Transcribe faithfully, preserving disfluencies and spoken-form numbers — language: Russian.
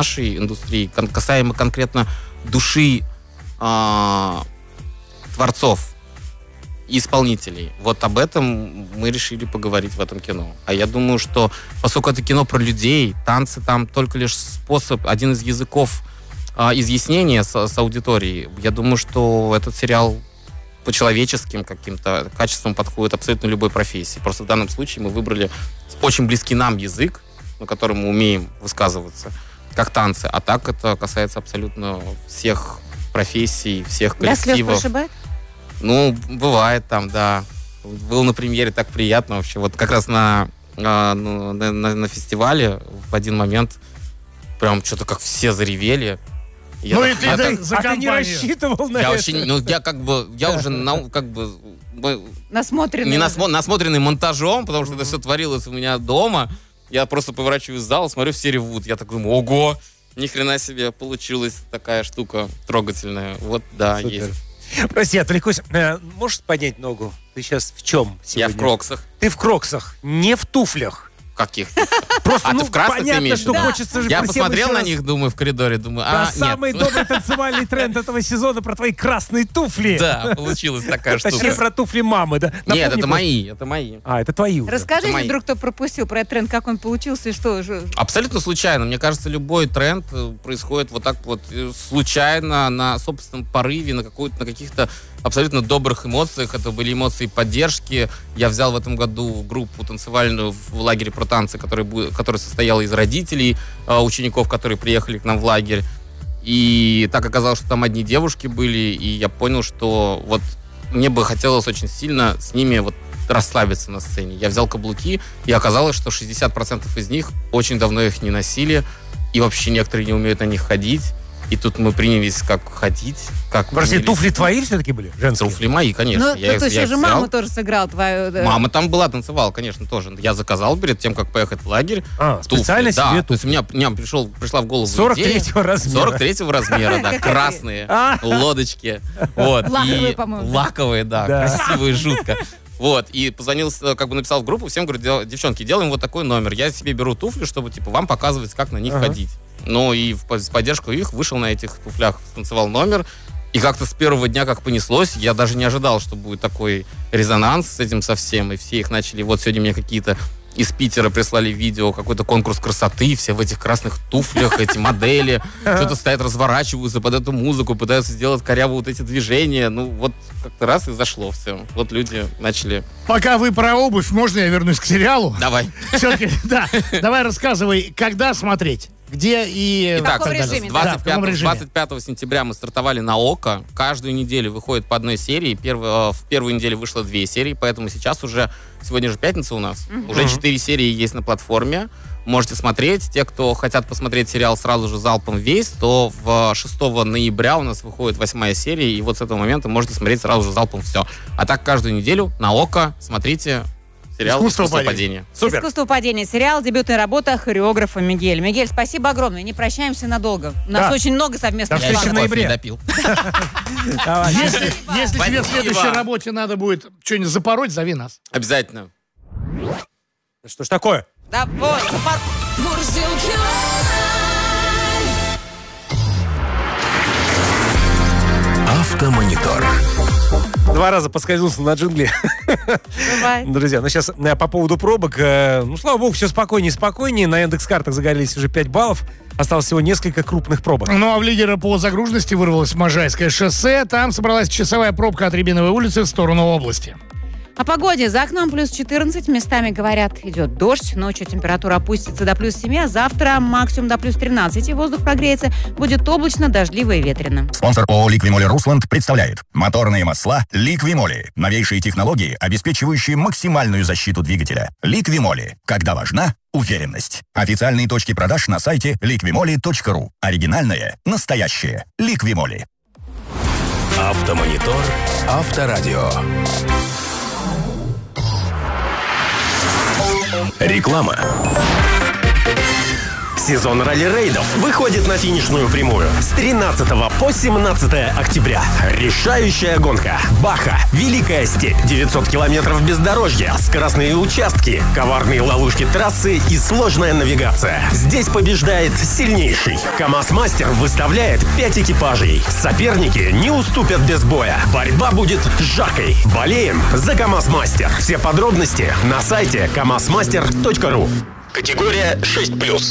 нашей индустрии, кон- касаемо конкретно души э, творцов и исполнителей. Вот об этом мы решили поговорить в этом кино. А я думаю, что поскольку это кино про людей, танцы там только лишь способ, один из языков э, изъяснения с, с аудиторией, я думаю, что этот сериал по человеческим каким-то качествам подходит абсолютно любой профессии. Просто в данном случае мы выбрали очень близкий нам язык, на котором мы умеем высказываться, как танцы. А так это касается абсолютно всех профессий, всех коллективов. Да, слез прошибает? Ну, бывает там, да. Был на премьере, так приятно вообще. Вот как раз на, на, на, на фестивале в один момент прям что-то как все заревели. Я ну так, и ты, я да, так, за а ты не компанию. рассчитывал на я это? очень, ну, я как бы, я уже, на, как бы, Насмотренный. не насмо, насмотренный монтажом, потому что mm-hmm. это все творилось у меня дома. Я просто поворачиваюсь в зал, смотрю, все ревут. Я так думаю, ого, ни хрена себе, получилась такая штука трогательная. Вот, да, Супер. есть. Прости, отвлекусь. Э, можешь поднять ногу? Ты сейчас в чем сегодня? Я в кроксах. Ты в кроксах, не в туфлях. Каких? Просто, А ну, ты в красных понятно, имеешь? что Да. хочется же Я про себя посмотрел еще на раз- них, думаю, в коридоре, думаю, Про а, самый нет. добрый танцевальный тренд этого сезона, про твои красные туфли. Да, получилась такая Точнее, штука. про туфли мамы, да? Нет, Напомни это просто. мои, это мои. А, это твои уже. Расскажи, Это мои. если вдруг кто пропустил про этот тренд, как он получился и что же. Абсолютно случайно. Мне кажется, любой тренд э, происходит вот так вот э, случайно, на собственном порыве, на, какой-то, на каких-то абсолютно добрых эмоциях. Это были эмоции поддержки. Я взял в этом году группу танцевальную в лагере про танцы, который, будет, который состоял из родителей э, учеников, которые приехали к нам в лагерь. И так оказалось, что там одни девушки были, и я понял, что вот мне бы хотелось очень сильно с ними вот расслабиться на сцене. Я взял каблуки, и оказалось, что шестьдесят процентов из них очень давно их не носили, и вообще некоторые не умеют на них ходить. И тут мы принялись как ходить, как... Прости, принялись- туфли твои все-таки были? Женские? Туфли мои, конечно. Ну, Я их- тут я еще их же взял. мама тоже сыграла твою. да. Мама там была, танцевала, конечно, тоже. Я заказал перед тем, как поехать в лагерь. А, туфли. специально Да, себе то есть у меня, у меня пришел, пришла в голову сорок идея. третьего размера. сорок третьего размера, да, красные А. лодочки. Вот. Лаковые, И по-моему. Лаковые, да, Да. красивые, жутко. Вот, и позвонил, как бы написал в группу, всем говорю, «Дел- девчонки, делаем вот такой номер. Я себе беру туфли, чтобы, типа, вам показывать, как на них Ага. ходить. Ну, и в, в поддержку их вышел на этих туфлях, станцевал номер. И как-то с первого дня, как понеслось, я даже не ожидал, что будет такой резонанс с этим совсем. И все их начали... Вот сегодня мне какие-то из Питера прислали видео, какой-то конкурс красоты, все в этих красных туфлях, эти модели, что-то стоят, разворачиваются под эту музыку, пытаются сделать коряво вот эти движения. Ну, вот как-то раз и зашло все. Вот люди начали... Пока вы про обувь, можно я вернусь к сериалу? Давай. Все-таки, да. Давай рассказывай, когда смотреть, где и... Итак, каком с режиме, да? двадцать Да, в каком пятого, режиме? двадцать пятого сентября мы стартовали на ОКО. Каждую неделю выходит по одной серии. Первый, в первой неделе вышло две серии, поэтому сейчас уже, сегодня же пятница у нас, уже четыре серии есть на платформе. Можете смотреть. Те, кто хотят посмотреть сериал сразу же залпом весь, то в шестого ноября у нас выходит восьмая серия, и вот с этого момента можете смотреть сразу же залпом все. А так каждую неделю на ОКО смотрите сериал «Искусство «Искусство падения». падения». Супер. Искусство падения. Сериал, дебютная работа хореографа Мигель. Мигель, спасибо огромное. Не прощаемся надолго. У нас Да. очень много совместных До Я встречи еще в планов. кофе ноябре. не допил. Давай. Если, если тебе в Спасибо. следующей работе надо будет что-нибудь запороть, зови нас. Обязательно. Что ж такое? Да, вот, запор- Мурзилки лайф. Автомонитор. Два раза поскользнулся на джингле. Давай. Друзья, ну сейчас э, по поводу пробок. э, Ну, слава богу, все спокойнее и спокойнее. На Яндекс.Картах загорелись уже пять баллов. Осталось всего несколько крупных пробок. Ну а в лидера по загруженности вырвалось Можайское шоссе. Там собралась часовая пробка от Рябиновой улицы в сторону области. О погоде. За окном плюс четырнадцать. Местами, говорят, идет дождь. Ночью температура опустится до плюс семи, а завтра максимум до плюс тринадцати. Воздух прогреется. Будет облачно, дождливо и ветрено. Спонсор ООО «Ликвимоли Русланд» представляет моторные масла «Ликвимоли». Новейшие технологии, обеспечивающие максимальную защиту двигателя. «Ликвимоли». Когда важна уверенность. Официальные точки продаж на сайте ликвимоли точка ру. Оригинальное, настоящее. «Ликвимоли». Автомонитор. Авторадио. Реклама. Сезон ралли-рейдов выходит на финишную прямую с тринадцатого по семнадцатое октября. Решающая гонка. Баха. Великая степь. девятьсот километров бездорожья. Скоростные участки. Коварные ловушки трассы и сложная навигация. Здесь побеждает сильнейший. КамАЗ-мастер выставляет пять экипажей. Соперники не уступят без боя. Борьба будет жаркой. Болеем за КамАЗ-мастер. Все подробности на сайте камаз мастер точка ру. Категория шесть плюс.